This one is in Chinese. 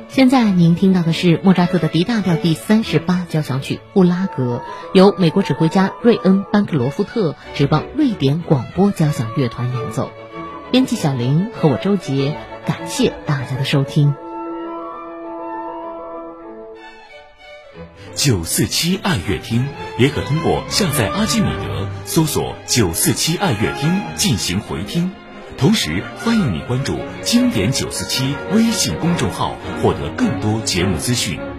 现在您听到的是莫扎特的 D 大调第38交响曲《布拉格》，由美国指挥家瑞恩·班克罗夫特执棒瑞典广播交响乐团演奏。编辑小林和我周杰，感谢大家的收听。 947爱乐厅也可通过下载阿基米德搜索947爱乐厅进行回听。同时欢迎你关注经典947微信公众号，获得更多节目资讯。